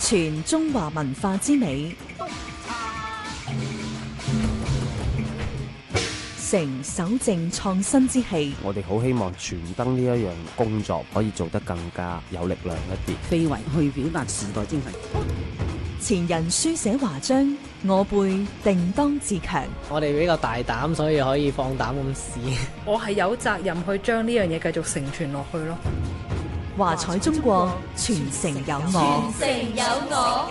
傳中華文化之美，成守正創新之氣。 我哋好希望傳燈呢一樣工作可以做得更加有力量一啲， 非遺去表達時代精神。 前人書寫華章，我輩定當自強。 我哋比較大膽，所以可以放膽咁試。 我係有責任去將呢樣嘢繼續承傳落去咯。 華彩中國，傳承有我。 傳承有我。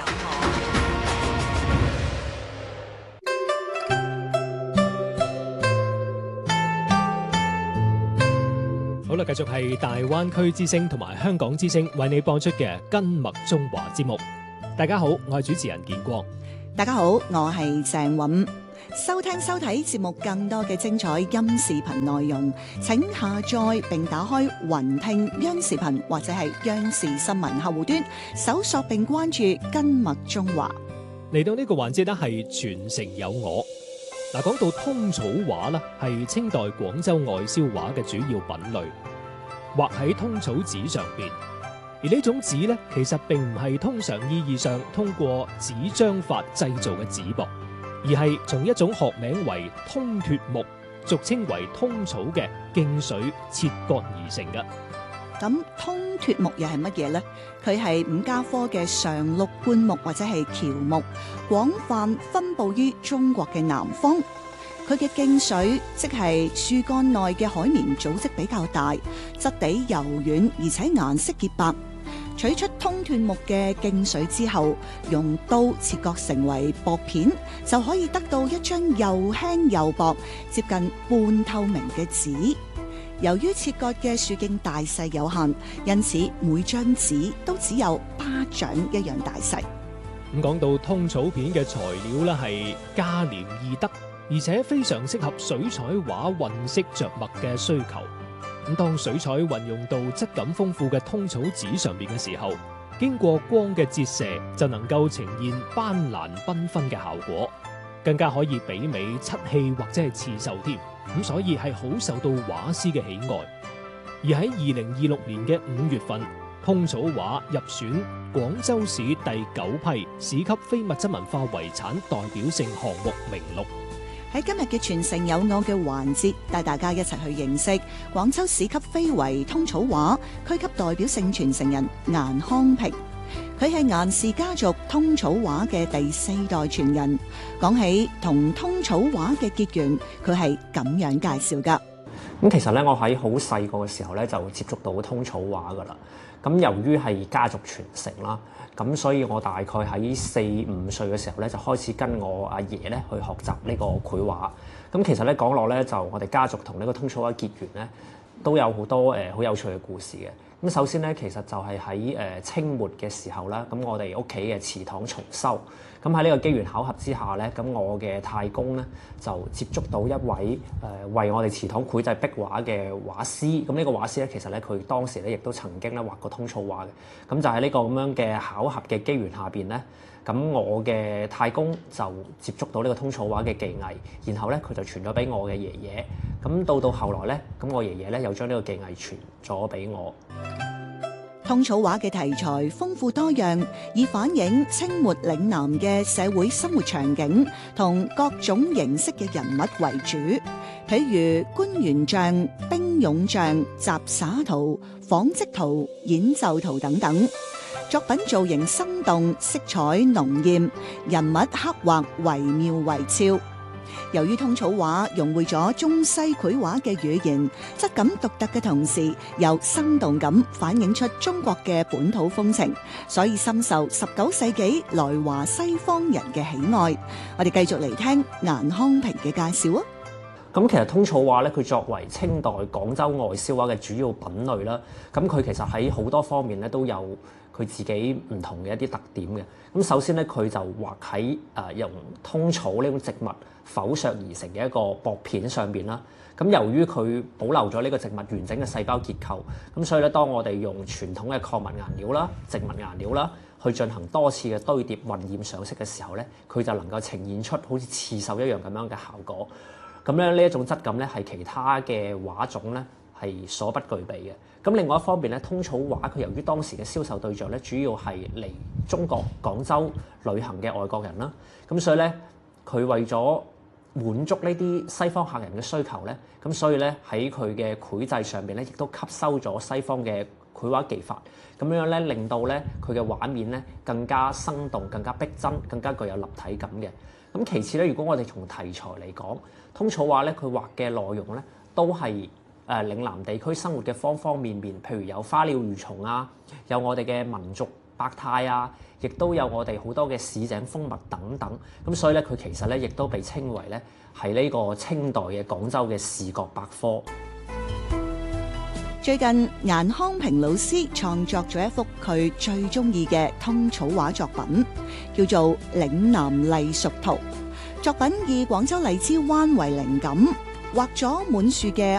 好啦，繼續係大灣區之聲同埋香港之聲為你播出嘅根脈中華節目。大家好，我係主持人建光。 大家好，我係鄭韻。收聽收睇節目更多嘅精彩音視頻內容，請下載並打開雲聽央視頻或者係央視新聞客戶端，搜索並關注根脈中華。 嚟到呢個環節呢，係傳承有我。嗱，講到通草畫呢，係清代廣州外銷畫嘅主要品類，畫喺通草紙上邊。而呢種紙呢，其實並唔係通常意義上通過紙張法製造嘅紙帛，而係從一種學名為通脱木，俗稱為通草嘅莖水切割而成嘅。 咁通脱木又係乜嘢呢？佢係五家科嘅常綠灌木或者係喬木，廣泛分布於中國嘅南方。佢嘅莖水即係樹幹內嘅海綿組織比較大，質地柔軟，而且顏色潔白。取出通脱木嘅莖水之後，用刀切割成為薄片，就可以得到一張又輕又薄、接近半透明嘅紙。由於切割嘅樹徑大細有限，因此每張紙都只有巴掌一樣大細。 咁講到通草片嘅材料呢，係價廉易得，而且非常適合水彩畫混色着墨嘅需求。咁當水彩運用到質感豐富嘅通草紙上邊嘅時候，經過光嘅折射，就能夠呈現斑斕繽紛嘅效果，更加可以媲美漆器或者係刺繡添。咁所以係好受到畫師嘅喜愛。而喺2026年嘅5月份，通草畫入選廣州市第9批市級非物質文化遺產代表性項目名錄。 喺今日嘅傳承有我嘅環節，帶大家一齊去認識廣州市級非遺通草畫區級代表性傳承人顏康平。佢係顏氏家族通草畫嘅第4代傳人。講起同通草畫嘅結緣，佢係咁樣介紹噶。 咁其實咧，我喺好細個嘅時候咧就接觸到通草畫噶啦。咁由於係家族傳承啦，咁所以我大概喺4-5歲嘅時候咧就開始跟我阿爺咧去學習呢個繪畫。咁其實咧講落咧，就我哋家族同呢個通草畫結緣咧，都有好多好有趣嘅故事嘅。咁首先咧，其實就係喺清末嘅時候啦，咁我哋屋企嘅祠堂重修。咁喺呢個機緣巧合之下咧，咁我嘅太公咧就接觸到一位為我哋祠堂繪製壁畫嘅畫師。咁呢個畫師咧，其實咧佢當時咧亦都曾經咧畫過通草畫嘅。咁就喺呢個咁樣嘅巧合嘅機緣下邊咧，咁我嘅太公就接觸到呢個通草畫嘅技藝，然後咧佢就傳咗俾我嘅爺爺。咁到後來咧，咁我爺爺咧又將呢個技藝傳咗俾我。 通草畫嘅題材豐富多樣，以反映清末嶺南嘅社會生活場景同各種形式嘅人物為主，譬如官員像、兵俑像、雜耍圖、紡織圖、演奏圖等等。作品造型生動，色彩濃豔，人物刻畫惟妙惟肖。由於通草畫融匯咗中西繪畫嘅語言，質感獨特嘅同時，又生動咁反映出中國嘅本土風情，所以深受19世紀來華西方人嘅喜愛。我哋繼續嚟聽顏康平嘅介紹啊！ 咁其實通草畫咧，佢作為清代廣州外銷畫嘅主要品類啦，咁佢其實喺好多方面咧都有佢自己唔同嘅一啲特點嘅。咁首先咧，佢就畫喺用通草呢種植物剖削而成嘅一個薄片上邊啦。咁由於佢保留咗呢個植物完整嘅細胞結構，咁所以咧，當我哋用傳統嘅礦物顏料啦、植物顏料啦，去進行多次嘅堆疊、混染上色嘅時候咧，佢就能夠呈現出好似刺繡一樣咁樣嘅效果。咁咧呢一種質感咧係其他嘅畫種咧係所不具備嘅。咁另外一方面咧，通草畫佢由於當時嘅銷售對象咧主要係嚟中國廣州旅行嘅外國人啦。咁所以咧，佢為咗滿足呢啲西方客人嘅需求咧，咁所以咧喺佢嘅繪製上邊咧，亦都吸收咗西方嘅繪畫技法，咁樣咧令到咧佢嘅畫面咧更加生動、更加逼真、更加具有立體感嘅。咁其次咧，如果我哋從題材嚟講，通草畫咧佢畫嘅內容咧都係嶺南地區生活嘅方方面面，譬如有花鳥魚蟲啊，有我哋嘅民族百態啊，亦都有我哋好多嘅市井風物等等。咁所以咧，佢其實咧亦都被稱為咧係呢個清代嘅廣州嘅視覺百科。 最近顏康平老師創作咗一幅佢最中意嘅通草畫作品，叫做《嶺南荔蜀圖》。作品以廣州荔枝灣為靈感，畫咗滿樹嘅